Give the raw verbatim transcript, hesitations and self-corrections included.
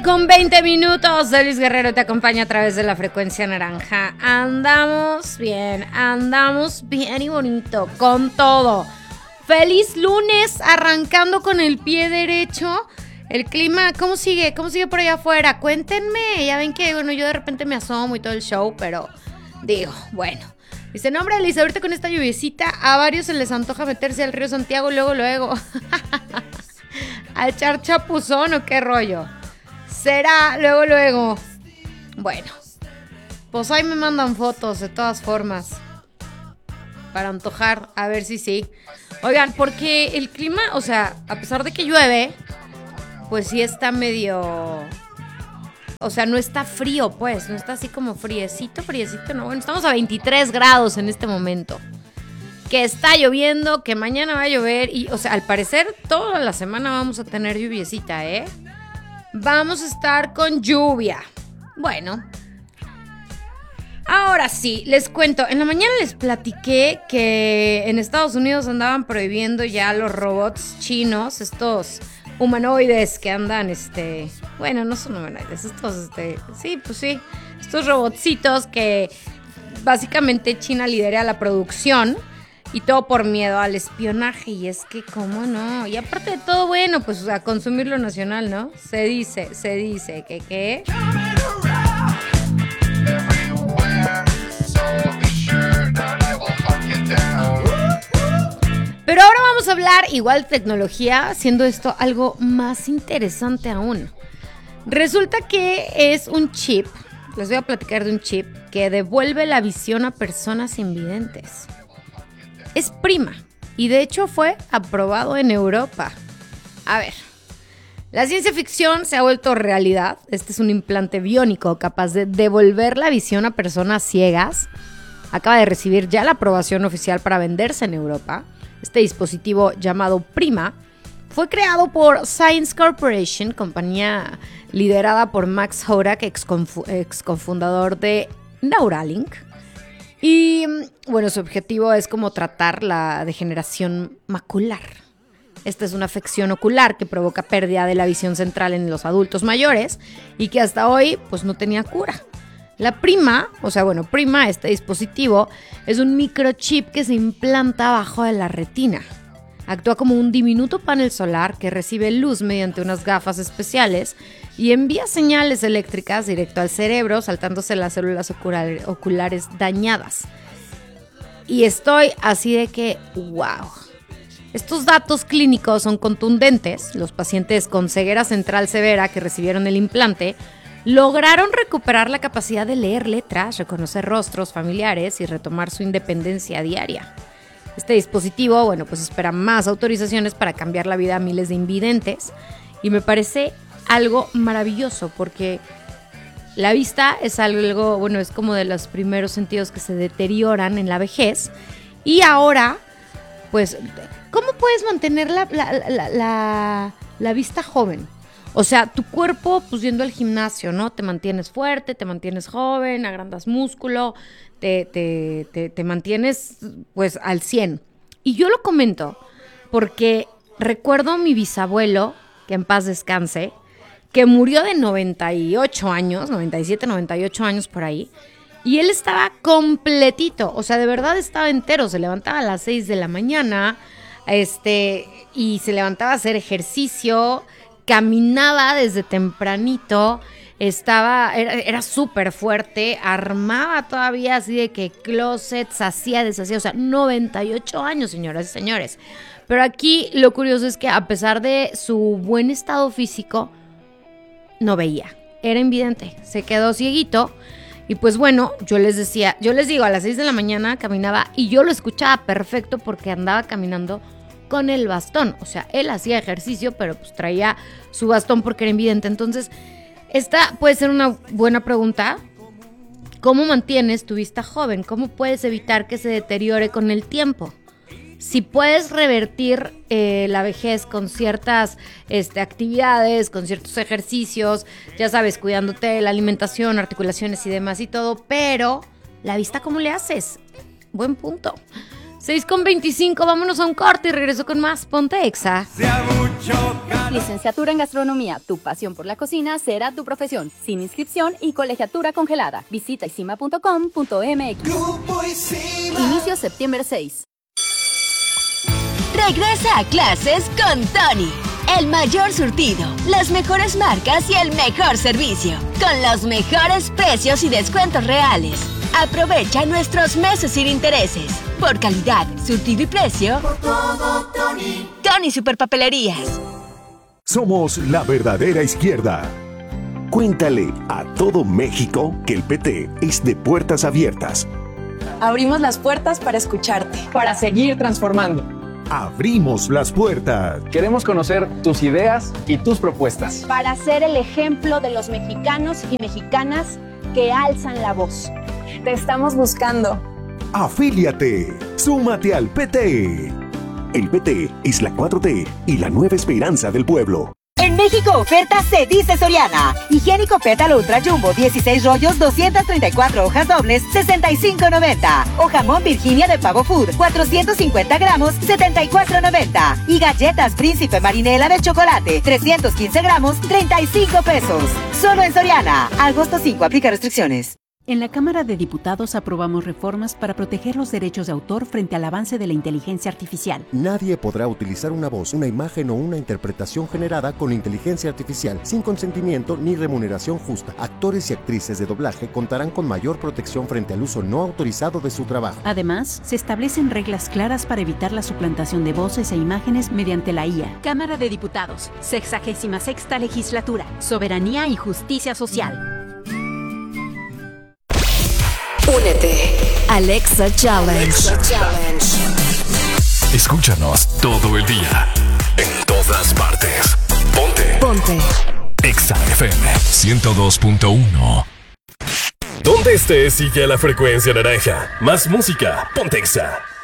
con veinte minutos. Luis Guerrero te acompaña a través de la frecuencia naranja. Andamos bien, andamos bien y bonito, con todo. Feliz lunes, arrancando con el pie derecho. El clima, ¿cómo sigue? ¿Cómo sigue por allá afuera? Cuéntenme. Ya ven que, bueno, yo de repente me asomo y todo el show, pero digo, bueno. Dice, no, hombre, Elisa, ahorita con esta lluviecita a varios se les antoja meterse al río Santiago luego, luego. ¿A echar chapuzón o qué rollo? Será luego, luego. Bueno, pues ahí me mandan fotos de todas formas para antojar, a ver si sí. Oigan, porque el clima, o sea, a pesar de que llueve, pues sí está medio... O sea, no está frío, pues, no está así como friecito, friecito, no. Bueno, estamos a veintitrés grados en este momento. Que está lloviendo, que mañana va a llover y, o sea, al parecer toda la semana vamos a tener lluviecita, ¿eh? Vamos a estar con lluvia. Bueno, ahora sí, les cuento. En la mañana les platiqué que en Estados Unidos andaban prohibiendo ya los robots chinos, estos humanoides que andan, este... Bueno, no son humanoides, estos, este... Sí, pues sí, estos robotcitos que básicamente China lidera la producción. Y todo por miedo al espionaje. Y es que, ¿cómo no? Y aparte de todo, bueno, pues a consumir lo nacional, ¿no? Se dice, se dice que, ¿qué? Pero ahora vamos a hablar igual de tecnología, siendo esto algo más interesante aún. Resulta que es un chip, les voy a platicar de un chip que devuelve la visión a personas invidentes. Es Prima y de hecho fue aprobado en Europa. A ver, la ciencia ficción se ha vuelto realidad. Este es un implante biónico capaz de devolver la visión a personas ciegas. Acaba de recibir ya la aprobación oficial para venderse en Europa. Este dispositivo llamado Prima fue creado por Science Corporation, compañía liderada por Max Horak, ex, confu- ex cofundador de Neuralink. Y bueno, su objetivo es como tratar la degeneración macular. Esta es una afección ocular que provoca pérdida de la visión central en los adultos mayores y que hasta hoy pues no tenía cura. La Prima, o sea, bueno, Prima, este dispositivo, es un microchip que se implanta abajo de la retina. Actúa como un diminuto panel solar que recibe luz mediante unas gafas especiales y envía señales eléctricas directo al cerebro, saltándose las células ocular- oculares dañadas. Y estoy así de que, wow. Estos datos clínicos son contundentes. Los pacientes con ceguera central severa que recibieron el implante lograron recuperar la capacidad de leer letras, reconocer rostros familiares y retomar su independencia diaria. Este dispositivo, bueno, pues espera más autorizaciones para cambiar la vida a miles de invidentes y me parece algo maravilloso porque la vista es algo, bueno, es como de los primeros sentidos que se deterioran en la vejez y ahora, pues, ¿cómo puedes mantener la, la, la, la, la vista joven? O sea, tu cuerpo, pues yendo al gimnasio, ¿no? Te mantienes fuerte, te mantienes joven, agrandas músculo, te, te, te, te mantienes, pues, al cien. Y yo lo comento porque recuerdo a mi bisabuelo, que en paz descanse, que murió de noventa y ocho años, noventa y siete, noventa y ocho años por ahí, y él estaba completito, o sea, de verdad estaba entero, se levantaba a las seis de la mañana, este, y se levantaba a hacer ejercicio, caminaba desde tempranito, estaba, era, era súper fuerte, armaba todavía así de que closets, hacía, deshacía, o sea, noventa y ocho años, señoras y señores. Pero aquí lo curioso es que a pesar de su buen estado físico, no veía, era invidente, se quedó cieguito. Y pues bueno, yo les decía, yo les digo, a las seis de la mañana caminaba y yo lo escuchaba perfecto porque andaba caminando con el bastón. O sea, él hacía ejercicio, pero pues traía su bastón porque era invidente. Entonces, esta puede ser una buena pregunta. ¿Cómo mantienes tu vista joven? ¿Cómo puedes evitar que se deteriore con el tiempo? Si puedes revertir eh, la vejez con ciertas este, actividades, con ciertos ejercicios, ya sabes, cuidándote de la alimentación, articulaciones y demás y todo, pero la vista, ¿cómo le haces? Buen punto. seis con veinticinco, vámonos a un corte y regreso con más. Ponte Exa. Licenciatura en Gastronomía, tu pasión por la cocina será tu profesión. Sin inscripción y colegiatura congelada. Visita isima punto com punto m x. Inicio septiembre seis. Regresa a clases con Tony. El mayor surtido, las mejores marcas y el mejor servicio. Con los mejores precios y descuentos reales. Aprovecha nuestros meses sin intereses. Por calidad, surtido y precio. Por todo, Tony. Tony Superpapelerías. Somos la verdadera izquierda. Cuéntale a todo México que el P T es de puertas abiertas. Abrimos las puertas para escucharte. Para seguir transformando. Abrimos las puertas. Queremos conocer tus ideas y tus propuestas. Para ser el ejemplo de los mexicanos y mexicanas que alzan la voz. Te estamos buscando. Afíliate. Súmate al P T. El P T es la cuatro T y la nueva esperanza del pueblo. En México oferta se dice Soriana. Higiénico Pétalo Ultra Jumbo, dieciséis rollos, doscientas treinta y cuatro hojas dobles, sesenta y cinco noventa. O jamón Virginia de Pavo Food, cuatrocientos cincuenta gramos, setenta y cuatro noventa. Y galletas Príncipe Marinela de chocolate, trescientos quince gramos, treinta y cinco pesos. Solo en Soriana. Agosto cinco, aplica restricciones. En la Cámara de Diputados aprobamos reformas para proteger los derechos de autor frente al avance de la inteligencia artificial. Nadie podrá utilizar una voz, una imagen o una interpretación generada con inteligencia artificial sin consentimiento ni remuneración justa. Actores y actrices de doblaje contarán con mayor protección frente al uso no autorizado de su trabajo. Además, se establecen reglas claras para evitar la suplantación de voces e imágenes mediante la I A. Cámara de Diputados, sexagésima sexta legislatura, soberanía y justicia social. Únete. Alexa Challenge. Alexa Challenge. Escúchanos todo el día. En todas partes. Ponte. Ponte. Exa F M ciento dos punto uno. Donde estés, sigue la frecuencia naranja. Más música. Ponte Exa.